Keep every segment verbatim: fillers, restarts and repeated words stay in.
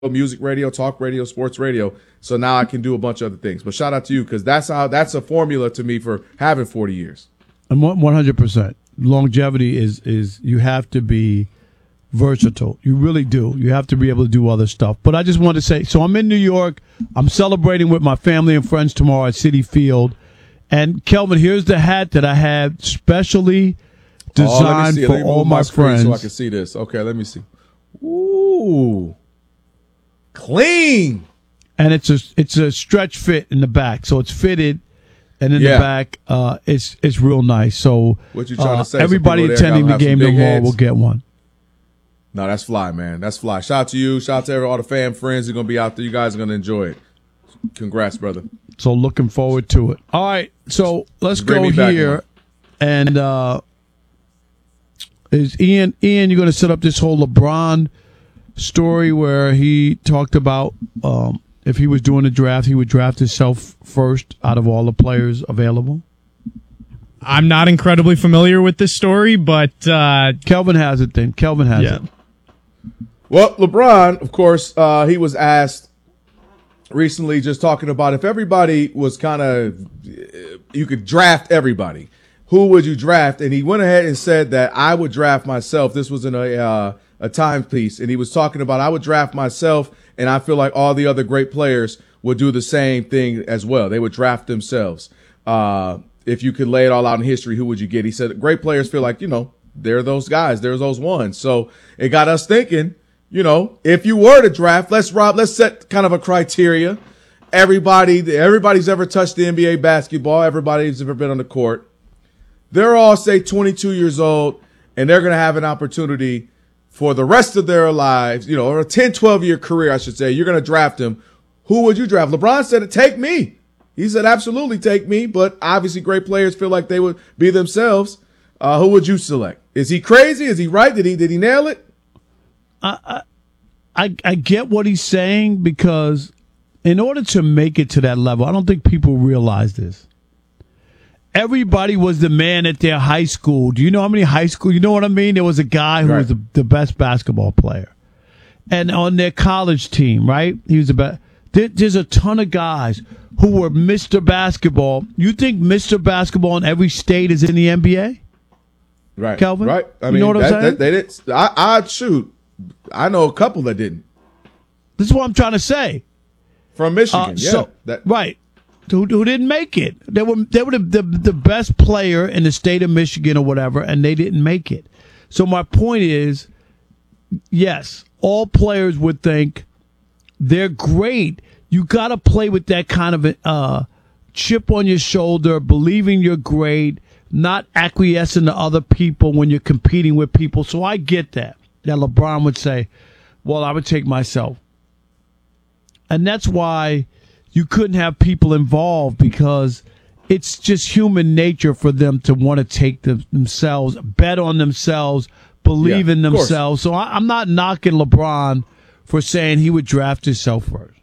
music radio, talk radio, sports radio. So now I can do a bunch of other things. But shout out to you because that's how that's a formula to me for having forty years. And one hundred percent longevity is is you have to be versatile. You really do. You have to be able to do other stuff. But I just want to say, so I'm in New York. I'm celebrating with my family and friends tomorrow at Citi Field. And Kelvin, here's the hat that I had specially designed oh, for all my, my friends. So I can see this. Okay, let me see. Ooh, clean. And it's a it's a stretch fit in the back, so it's fitted, and in yeah. the back, uh, it's it's real nice. So what you trying uh, to say? Everybody attending the game tomorrow will get one. No, that's fly, man. That's fly. Shout out to you. Shout out to all the fan friends who are gonna be out there. You guys are gonna enjoy it. Congrats, brother. So looking forward to it. All right, so let's go here, back, and uh, is Ian? Ian, you're gonna set up this whole LeBron story where he talked about um, if he was doing a draft, he would draft himself first out of all the players available. I'm not incredibly familiar with this story, but uh, Kelvin has it. Then Kelvin has yeah. it. Well, LeBron, of course, uh, he was asked recently, just talking about if everybody was kind of, you could draft everybody, who would you draft? And he went ahead and said that I would draft myself. This was in a uh, a timepiece, and he was talking about I would draft myself, and I feel like all the other great players would do the same thing as well. They would draft themselves. Uh, if you could lay it all out in history, who would you get? He said great players feel like, you know, they're those guys, they're those ones. So it got us thinking, you know, if you were to draft, let's Rob, let's set kind of a criteria. Everybody, everybody's ever touched the N B A basketball. Everybody's ever been on the court. They're all, say, twenty-two years old, and they're going to have an opportunity for the rest of their lives, you know, or a ten, twelve year career, I should say. You're going to draft them. Who would you draft? LeBron said, take me. He said, absolutely take me. But obviously great players feel like they would be themselves. Uh, who would you select? Is he crazy? Is he right? Did he, did he nail it? I, I, I get what he's saying, because in order to make it to that level, I don't think people realize this. Everybody was the man at their high school. Do you know how many high school? You know what I mean? There was a guy who right. was the, the best basketball player. And on their college team, right? He was the best. There, there's a ton of guys who were Mister Basketball. You think Mister Basketball in every state is in the N B A? Right. Kelvin? Right. I you mean, know what that, I'm saying? That, they didn't. I, I'd shoot. I know a couple that didn't. This is what I'm trying to say. From Michigan, uh, yeah. So, that. Right. Who, who didn't make it. They were they were the, the the best player in the state of Michigan or whatever, and they didn't make it. So my point is, yes, all players would think they're great. You got to play with that kind of a uh, chip on your shoulder, believing you're great, not acquiescing to other people when you're competing with people. So I get that. That LeBron would say, well, I would take myself. And that's why you couldn't have people involved, because it's just human nature for them to want to take them, themselves, bet on themselves, believe yeah, in themselves. So I, I'm not knocking LeBron for saying he would draft himself first.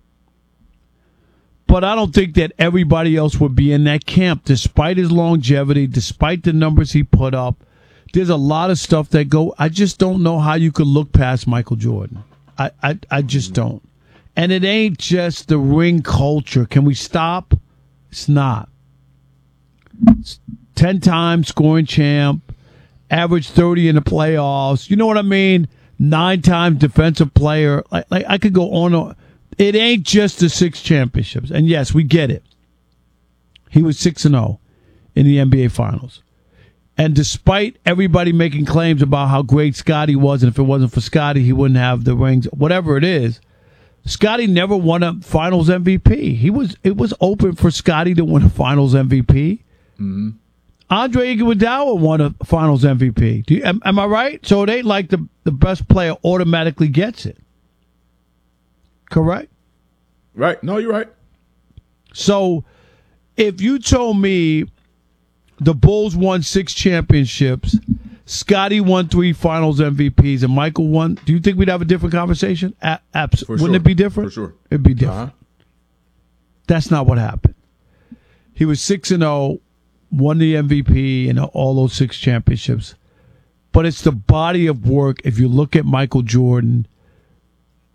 But I don't think that everybody else would be in that camp, despite his longevity, despite the numbers he put up. There's a lot of stuff that go. I just don't know how you could look past Michael Jordan. I, I, I just don't. And it ain't just the ring culture. Can we stop? It's not. It's ten times scoring champ, average thirty in the playoffs. You know what I mean? Nine times defensive player. Like, like I could go on. on. It ain't just the six championships. And yes, we get it. He was six and oh in the N B A Finals. And despite everybody making claims about how great Scottie was, and if it wasn't for Scottie, he wouldn't have the rings, whatever it is, Scottie never won a Finals M V P. He was it was open for Scottie to win a Finals M V P. Mm-hmm. Andre Iguodala won a Finals M V P. Do you, am, am I right? So it ain't like the, the best player automatically gets it. Correct? Right. No, you're right. So if you told me the Bulls won six championships, Scottie won three Finals M V Ps, and Michael won, do you think we'd have a different conversation? A- absolutely. Wouldn't sure. it be different? For sure. It'd be different. Uh-huh. That's not what happened. He was six and oh, won the M V P in all those six championships. But it's the body of work. If you look at Michael Jordan,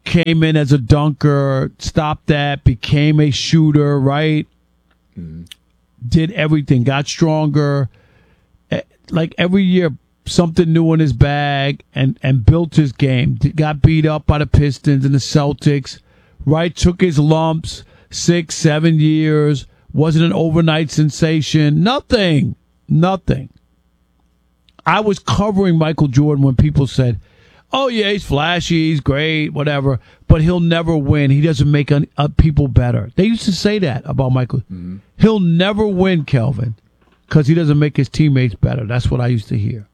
came in as a dunker, stopped that, became a shooter, right? Mm-hmm. Did everything, got stronger. Like every year, something new in his bag, and, and built his game. Got beat up by the Pistons and the Celtics, right? Took his lumps, six, seven years. Wasn't an overnight sensation. Nothing. Nothing. I was covering Michael Jordan when people said, oh, yeah, he's flashy, he's great, whatever, but he'll never win. He doesn't make un- uh, people better. They used to say that about Michael. Mm-hmm. He'll never win, Kelvin, because he doesn't make his teammates better. That's what I used to hear.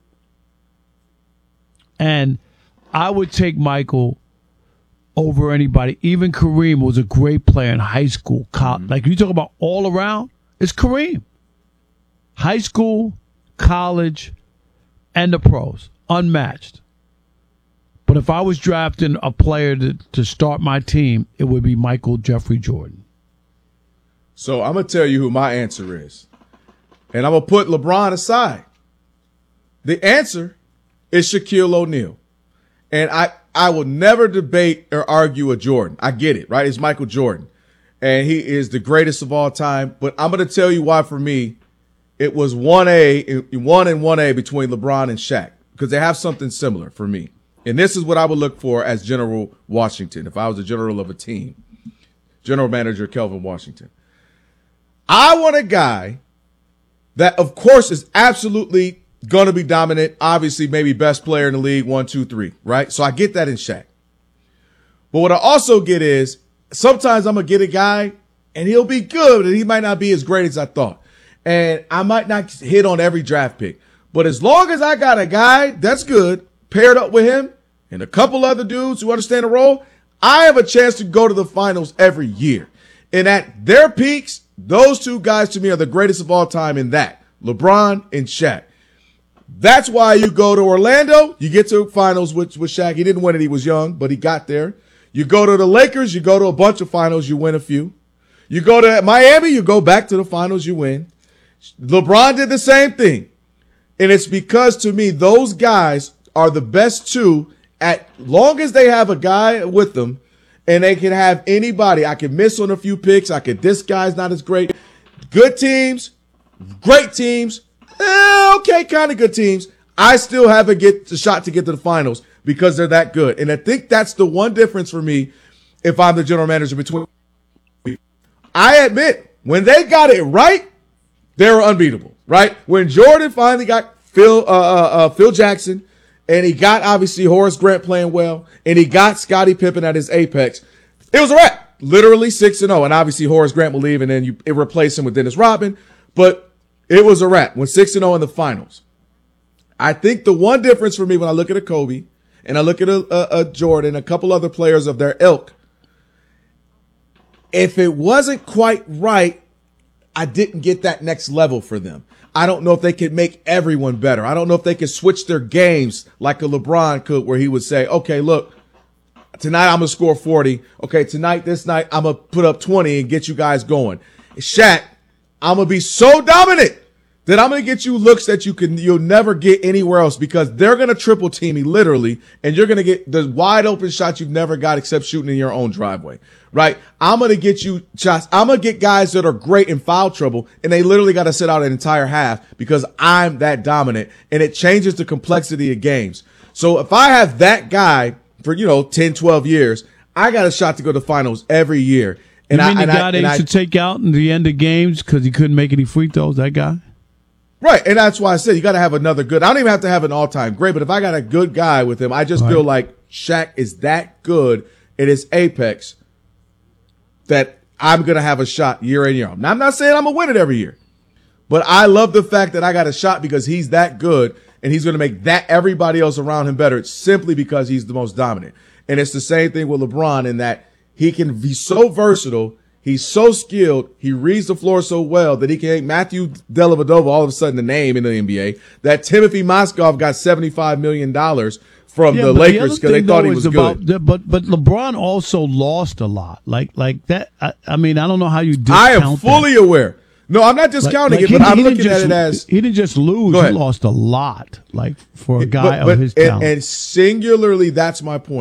And I would take Michael over anybody. Even Kareem was a great player in high school. College. Mm-hmm. Like, you talk about all around, it's Kareem. High school, college, and the pros. Unmatched. But if I was drafting a player to, to start my team, it would be Michael Jeffrey Jordan. So I'm going to tell you who my answer is. And I'm going to put LeBron aside. The answer is Shaquille O'Neal. And I, I will never debate or argue with Jordan. I get it, right? It's Michael Jordan. And he is the greatest of all time. But I'm going to tell you why, for me, it was one A, one and one A between LeBron and Shaq. Because they have something similar for me. And this is what I would look for as General Washington, if I was a general of a team. General Manager Kelvin Washington. I want a guy that, of course, is absolutely going to be dominant. Obviously, maybe best player in the league, one, two, three, right? So I get that in Shaq. But what I also get is sometimes I'm going to get a guy and he'll be good, and he might not be as great as I thought. And I might not hit on every draft pick. But as long as I got a guy that's good, paired up with him and a couple other dudes who understand the role, I have a chance to go to the finals every year. And at their peaks, those two guys to me are the greatest of all time in that. LeBron and Shaq. That's why you go to Orlando, you get to finals with, with Shaq. He didn't win it, he was young, but he got there. You go to the Lakers, you go to a bunch of finals, you win a few. You go to Miami, you go back to the finals, you win. LeBron did the same thing. And it's because, to me, those guys are the best two, at long as they have a guy with them and they can have anybody. I can miss on a few picks. I could, this guy's not as great. Good teams, great teams, eh, okay, kind of good teams. I still have a get a shot to get to the finals because they're that good. And I think that's the one difference for me if I'm the general manager between. I admit, when they got it right, they were unbeatable, right? When Jordan finally got Phil, uh, uh, uh, Phil Jackson, and he got, obviously, Horace Grant playing well, and he got Scottie Pippen at his apex, it was a wrap. Literally six and oh. And obviously, Horace Grant will leave, and then you it replace him with Dennis Rodman. But it was a wrap. When six and oh in the finals. I think the one difference for me when I look at a Kobe, and I look at a, a, a Jordan, a couple other players of their ilk, if it wasn't quite right, I didn't get that next level for them. I don't know if they could make everyone better. I don't know if they could switch their games like a LeBron could, where he would say, okay, look, tonight I'm going to score forty. Okay, tonight, this night, I'm going to put up twenty and get you guys going. Shaq, I'm going to be so dominant that I'm going to get you looks that you can, you'll never get anywhere else, because they're going to triple team me literally, and you're going to get the wide open shots you've never got except shooting in your own driveway, right? I'm going to get you shots. I'm going to get guys that are great in foul trouble, and they literally got to sit out an entire half because I'm that dominant, and it changes the complexity of games. So if I have that guy for, you know, ten, twelve years, I got a shot to go to finals every year. And you mean I, the guy I, they used I, to take out in the end of games because he couldn't make any free throws, that guy? Right, and that's why I said you got to have another good. I don't even have to have an all-time great, but if I got a good guy with him, I just right. feel like Shaq is that good at his apex that I'm going to have a shot year in, year out. Now, I'm not saying I'm going to win it every year, but I love the fact that I got a shot because he's that good, and he's going to make that everybody else around him better simply because he's the most dominant. And it's the same thing with LeBron in that he can be so versatile. He's so skilled. He reads the floor so well that he can make Matthew Dellavedova all of a sudden the name in the N B A. That Timothy Moskov got seventy-five million dollars from yeah, the Lakers because the they thought he was about, good. But but LeBron also lost a lot. Like like that. I, I mean, I don't know how you discount I am fully that. aware. No, I'm not discounting like, like it, it, but he, I'm he looking just, at it as he didn't just lose. He lost a lot. Like for a guy but, but, of his and, talent. And singularly, that's my point.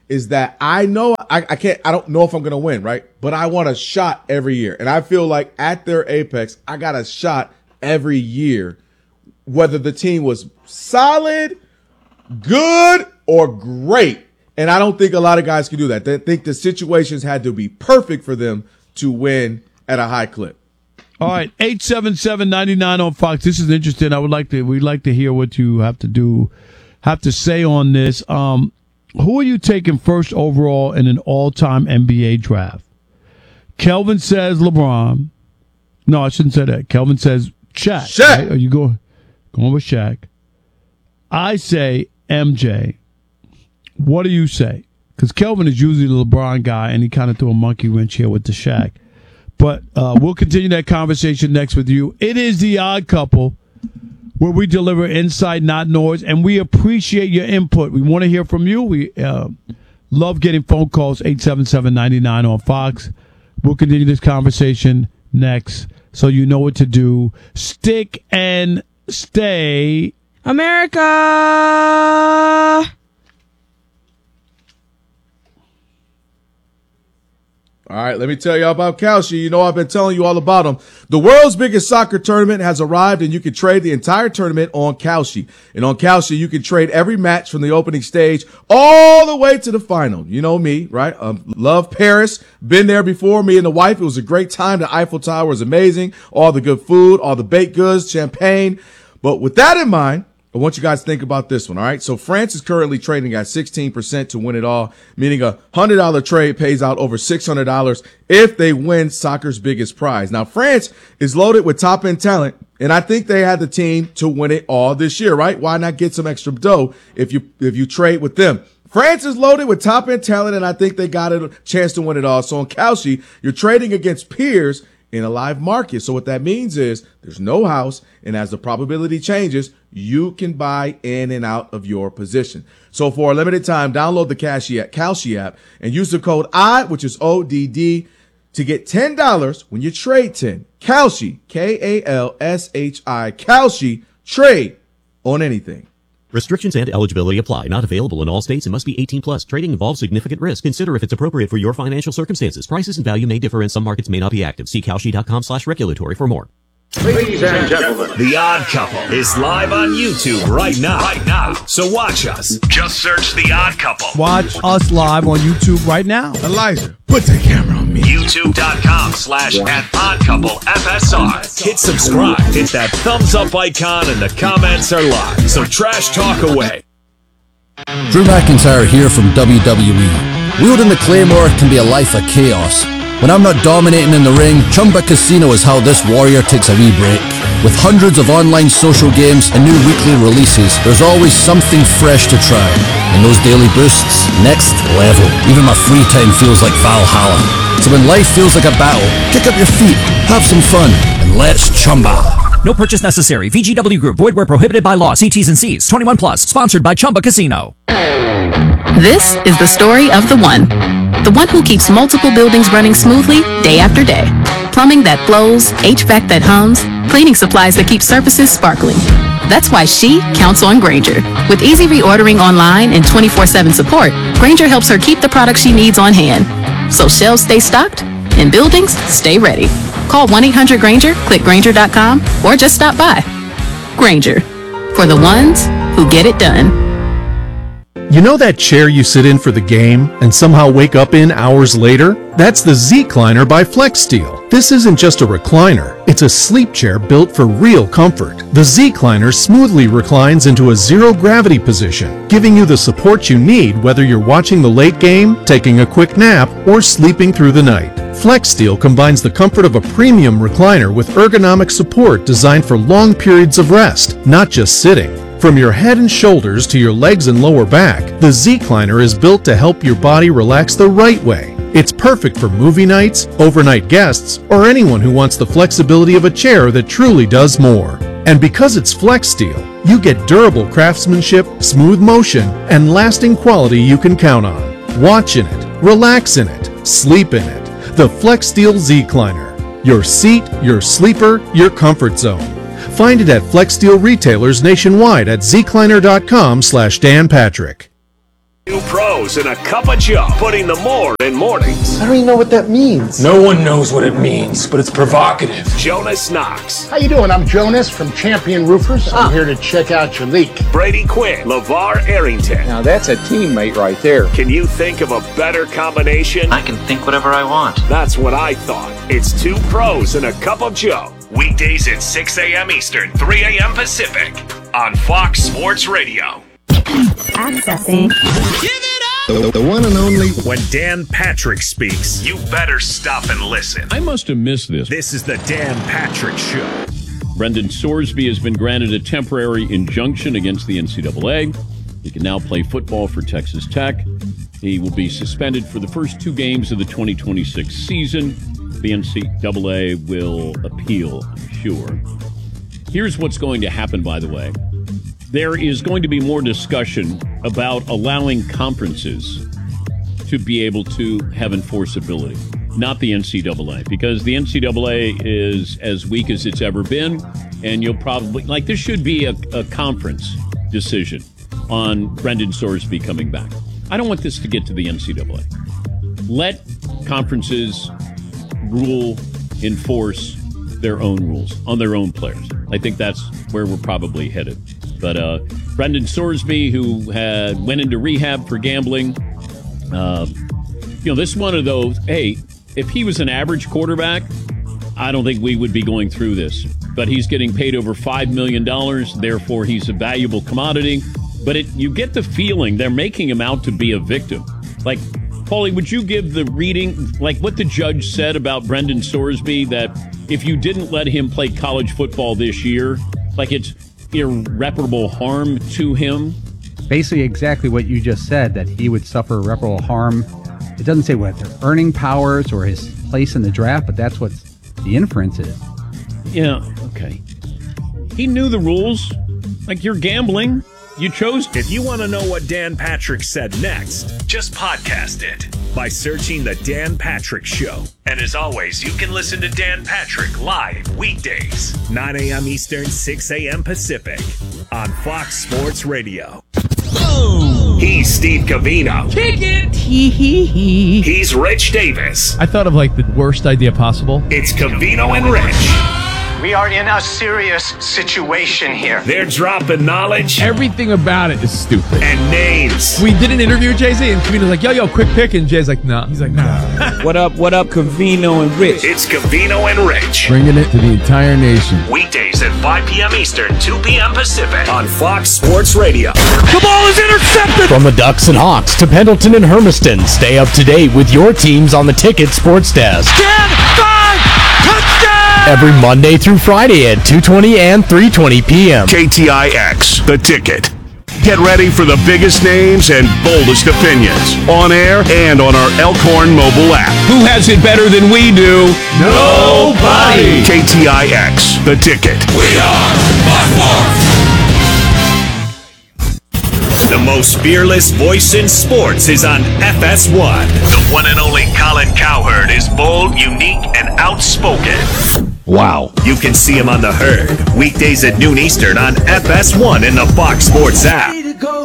is that I know I, I can't, I don't know if I'm going to win, right? But I want a shot every year. And I feel like at their apex, I got a shot every year, whether the team was solid, good, or great. And I don't think a lot of guys can do that. They think the situations had to be perfect for them to win at a high clip. All right, eight seven seven, nine nine on Fox. This is interesting. I would like to, we'd like to hear what you have to do, have to say on this. Um, Who are you taking first overall in an all-time N B A draft? Kelvin says LeBron. No, I shouldn't say that. Kelvin says Shaq. Shaq. Right? Are you going going with Shaq? I say M J. What do you say? Because Kelvin is usually the LeBron guy, and he kind of threw a monkey wrench here with the Shaq. But uh, we'll continue that conversation next with you. It is The Odd Couple, where we deliver insight, not noise, and we appreciate your input. We want to hear from you. We uh, love getting phone calls, eight seven seven, nine nine on Fox. We'll continue this conversation next, so you know what to do. Stick and stay. America! All right, let me tell you about Kalshi. You know I've been telling you all about them. The world's biggest soccer tournament has arrived, and you can trade the entire tournament on Kalshi. And on Kalshi, you can trade every match from the opening stage all the way to the final. You know me, right? Um, love Paris. Been there before, me and the wife. It was a great time. The Eiffel Tower was amazing. All the good food, all the baked goods, champagne. But with that in mind, I want you guys to think about this one, all right? So France is currently trading at sixteen percent to win it all, meaning a one hundred dollars trade pays out over six hundred dollars if they win soccer's biggest prize. Now, France is loaded with top-end talent, and I think they had the team to win it all this year, right? Why not get some extra dough if you if you trade with them? France is loaded with top-end talent, and I think they got a chance to win it all. So on Kalshi, you're trading against peers in a live market. So what that means is there's no house, and as the probability changes, you can buy in and out of your position. So for a limited time, download the Kalshi app, Kalshi app and use the code I, which is O D D, to get ten dollars when you trade ten. Kalshi, K A L S H I, Kalshi, trade on anything. Restrictions and eligibility apply. Not available in all states and must be eighteen plus. Trading involves significant risk. Consider if it's appropriate for your financial circumstances. Prices and value may differ and some markets may not be active. See Kalshi.com slash regulatory for more. Ladies and gentlemen, The Odd Couple is live on YouTube right now. Right now. So watch us. Just search The Odd Couple. Watch us live on YouTube right now. Elijah, put the camera on me. YouTube.com slash at Odd Couple F S R. Hit subscribe. Hit that thumbs up icon and the comments are live. So trash talk away. Drew McIntyre here from W W E. Wielding the Claymore can be a life of chaos. When I'm not dominating in the ring, Chumba Casino is how this warrior takes a wee break. With hundreds of online social games and new weekly releases, there's always something fresh to try. And those daily boosts, next level. Even my free time feels like Valhalla. So when life feels like a battle, kick up your feet, have some fun, and let's chumba. No purchase necessary. V G W Group. Void where prohibited by law. See T's and C's. twenty-one plus. Sponsored by Chumba Casino. This is the story of the one. The one who keeps multiple buildings running smoothly day after day. Plumbing that flows, H V A C that hums, cleaning supplies that keep surfaces sparkling. That's why she counts on Grainger. With easy reordering online and twenty-four seven support, Grainger helps her keep the products she needs on hand. So shelves stay stocked and buildings stay ready. Call one eight hundred Grainger, click Grainger dot com, or just stop by. Grainger, for the ones who get it done. You know that chair you sit in for the game and somehow wake up in hours later? That's the Z-Cliner by FlexSteel. This isn't just a recliner, it's a sleep chair built for real comfort. The Z-Cliner smoothly reclines into a zero-gravity position, giving you the support you need whether you're watching the late game, taking a quick nap, or sleeping through the night. FlexSteel combines the comfort of a premium recliner with ergonomic support designed for long periods of rest, not just sitting. From your head and shoulders to your legs and lower back, the Z-Cliner is built to help your body relax the right way. It's perfect for movie nights, overnight guests, or anyone who wants the flexibility of a chair that truly does more. And because it's FlexSteel, you get durable craftsmanship, smooth motion, and lasting quality you can count on. Watch in it, relax in it, sleep in it. The FlexSteel Z-Cliner. Your seat, your sleeper, your comfort zone. Find it at FlexSteel retailers nationwide at zcliner dot com slash Dan Patrick. Two pros and a cup of Joe, putting the more in mornings. I don't even know what that means. No one knows what it means, but it's provocative. Jonas Knox. How you doing? I'm Jonas from Champion Roofers. I'm here to check out your leak. Brady Quinn. LeVar Arrington. Now that's a teammate right there. Can you think of a better combination? I can think whatever I want. That's what I thought. It's two pros and a cup of Joe. Weekdays at six a.m. Eastern, three a.m. Pacific on Fox Sports Radio. Accessing. Give it up! The, the one and only. When Dan Patrick speaks, you better stop and listen. I must have missed this. This is the Dan Patrick Show. Brendan Sorsby has been granted a temporary injunction against the N C double A. He can now play football for Texas Tech. He will be suspended for the first two games of the twenty twenty-six season. The N C double A will appeal, I'm sure. Here's what's going to happen, by the way. There is going to be more discussion about allowing conferences to be able to have enforceability, not the N C double A, because the N C double A is as weak as it's ever been, and you'll probably, like, this should be a, a conference decision on Brendan Sorsby coming back. I don't want this to get to the N C double A. Let conferences rule, enforce their own rules on their own players. I think that's where we're probably headed. But uh, Brendan Sorsby, who had went into rehab for gambling, uh, you know, this is one of those, hey, if he was an average quarterback, I don't think we would be going through this. But he's getting paid over five million dollars, therefore he's a valuable commodity. But it, you get the feeling they're making him out to be a victim. Like, Paulie, would you give the reading, like what the judge said about Brendan Sorsby, that if you didn't let him play college football this year, like it's irreparable harm to him? Basically exactly what you just said, that he would suffer irreparable harm. It doesn't say what their earning powers or his place in the draft, but that's what the inference is. Yeah, okay. He knew the rules. Like, you're gambling. You chose. If you want to know what Dan Patrick said next, just podcast it by searching The Dan Patrick Show. And as always, you can listen to Dan Patrick live weekdays, nine a.m. Eastern, six a.m. Pacific on Fox Sports Radio. Boom. He's Steve Covino. Kick it. Hee hee hee. He's Rich Davis. I thought of like the worst idea possible. It's Covino and Rich. We are in a serious situation here. They're dropping knowledge. Everything about it is stupid. And names. We did an interview with Jay-Z, and Covino's like, yo, yo, quick pick. And Jay's like, nah. He's like, nah. What up, what up, Covino and Rich? It's Covino and Rich. Bringing it to the entire nation. Weekdays at five p.m. Eastern, two p.m. Pacific on Fox Sports Radio. The ball is intercepted! From the Ducks and Hawks to Pendleton and Hermiston, stay up to date with your teams on the Ticket Sports Desk. ten, five, touchdown! Every Monday through Friday at two twenty and three twenty p.m. K T I X, The Ticket. Get ready for the biggest names and boldest opinions on air and on our Elkhorn mobile app. Who has it better than we do? Nobody! K T I X, The Ticket. We are Fox Sports. The most fearless voice in sports is on F S one. The one and only Colin Cowherd is bold, unique, and outspoken. Wow. You can see him on The Herd, weekdays at noon Eastern on F S one in the Fox Sports app.